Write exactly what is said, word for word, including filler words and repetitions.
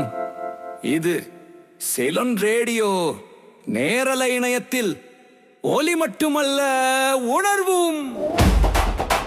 இது சிலோன் ரேடியோ. நேரலை இணையத்தில் ஒலி மட்டுமல்ல, உணர்வும்.